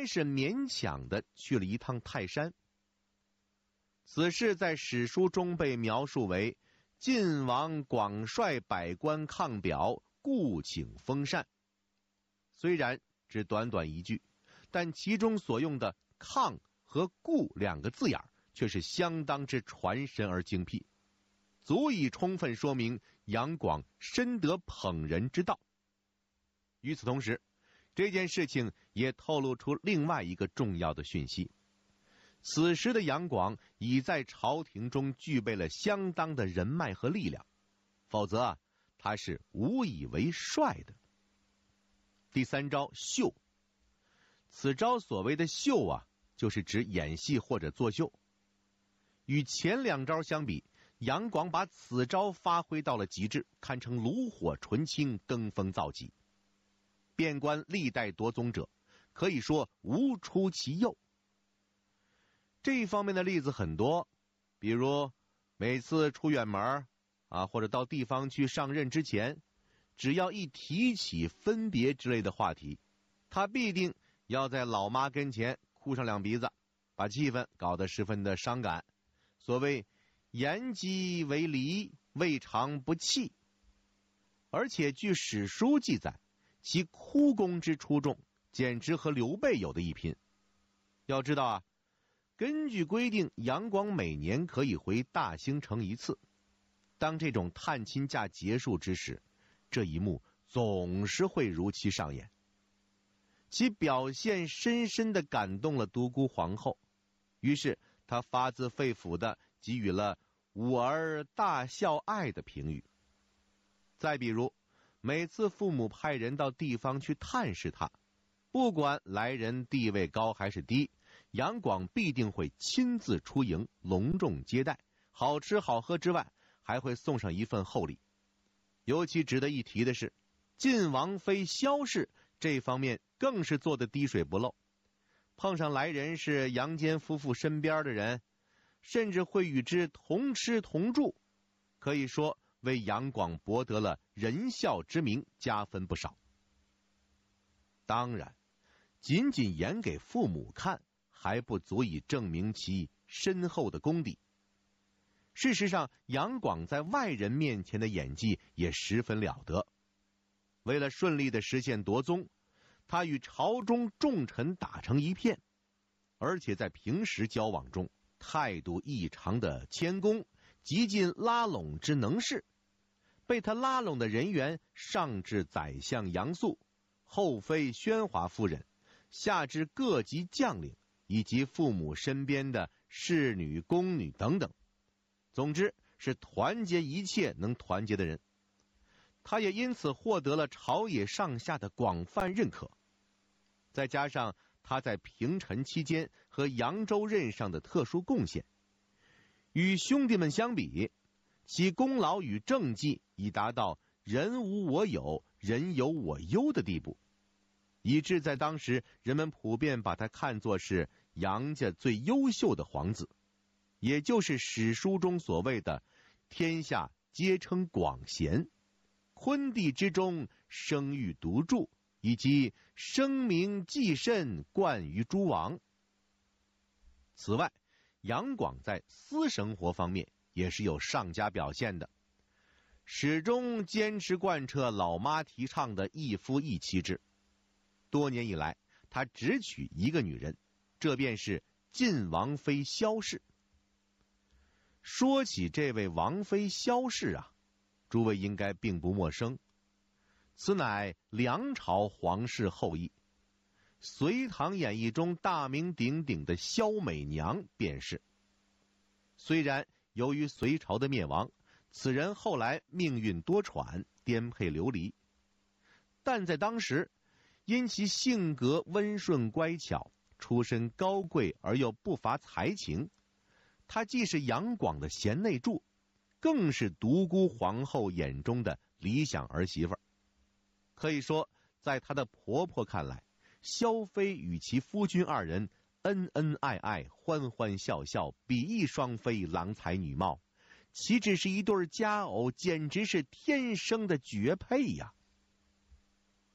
还是勉强的去了一趟泰山。此事在史书中被描述为晋王广率百官抗表，故请封禅。虽然只短短一句，但其中所用的抗和故两个字眼却是相当之传神而精辟，足以充分说明杨广深得捧人之道。与此同时，这件事情也透露出另外一个重要的讯息，此时的杨广已在朝廷中具备了相当的人脉和力量，否则他是无以为帅的。第三招秀，此招所谓的秀就是指演戏或者作秀。与前两招相比，杨广把此招发挥到了极致，堪称炉火纯青，登峰造极。遍观历代夺宗者，可以说无出其右。这一方面的例子很多，比如每次出远门或者到地方去上任之前，只要一提起分别之类的话题，他必定要在老妈跟前哭上两鼻子，把气氛搞得十分的伤感。所谓言鸡为离，未尝不弃。而且据史书记载，其哭功之出众，简直和刘备有的一拼。要知道根据规定，杨广每年可以回大兴城一次。当这种探亲假结束之时，这一幕总是会如期上演。其表现深深地感动了独孤皇后，于是他发自肺腑地给予了吾儿大孝爱的评语。再比如，每次父母派人到地方去探视他，不管来人地位高还是低，杨广必定会亲自出迎，隆重接待，好吃好喝之外，还会送上一份厚礼。尤其值得一提的是，晋王妃萧氏这方面更是做得滴水不漏。碰上来人是杨坚夫妇身边的人，甚至会与之同吃同住，可以说为杨广博得了仁孝之名加分不少。当然，仅仅演给父母看还不足以证明其深厚的功底。事实上，杨广在外人面前的演技也十分了得。为了顺利地实现夺宗，他与朝中重臣打成一片，而且在平时交往中态度异常的谦恭，极尽拉拢之能事。被他拉拢的人员上至宰相杨素，后妃宣华夫人，下至各级将领以及父母身边的侍女宫女等等，总之是团结一切能团结的人。他也因此获得了朝野上下的广泛认可。再加上他在平陈期间和扬州任上的特殊贡献，与兄弟们相比，其功劳与政绩已达到人无我有，人有我优的地步，以致在当时人们普遍把他看作是杨家最优秀的皇子，也就是史书中所谓的天下皆称广贤，昆弟之中声誉独著，以及声名既甚，冠于诸王。此外，杨广在私生活方面也是有上佳表现的，始终坚持贯彻老妈提倡的一夫一妻制。多年以来，他只娶一个女人，这便是晋王妃萧氏。说起这位王妃萧氏诸位应该并不陌生，此乃梁朝皇室后裔，隋唐演义中大名鼎鼎的萧美娘便是。虽然由于隋朝的灭亡，此人后来命运多舛，颠沛流离，但在当时，因其性格温顺乖巧，出身高贵而又不乏才情，她既是杨广的贤内助，更是独孤皇后眼中的理想儿媳妇。可以说，在她的婆婆看来，萧妃与其夫君二人恩恩爱爱，欢欢笑笑，比翼双飞，郎才女貌，岂止是一对佳偶，简直是天生的绝配呀！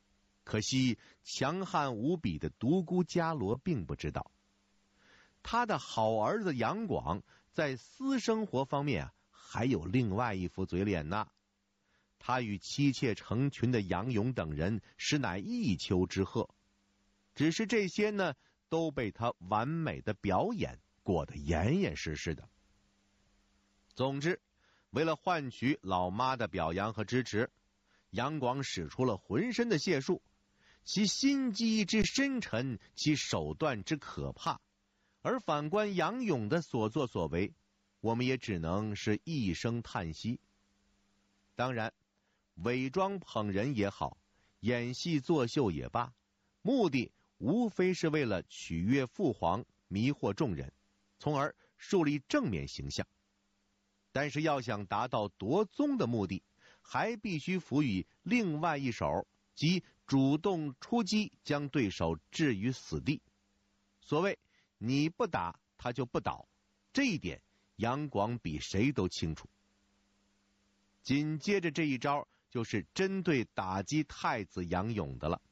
可惜强悍无比的独孤伽罗并不知道，他的好儿子杨广在私生活方面还有另外一副嘴脸呢。他与妻妾成群的杨勇等人实乃一丘之貉，只是这些呢，都被他完美的表演过得严严实实的。总之，为了换取老妈的表扬和支持，杨广使出了浑身的解数，其心机之深沉，其手段之可怕。而反观杨勇的所作所为，我们也只能是一声叹息。当然，伪装捧人也好，演戏作秀也罢，目的无非是为了取悦父皇，迷惑众人，从而树立正面形象。但是要想达到夺宗的目的，还必须辅以另外一手，即主动出击，将对手置于死地。所谓你不打他就不倒，这一点杨广比谁都清楚。紧接着这一招就是针对打击太子杨勇的了。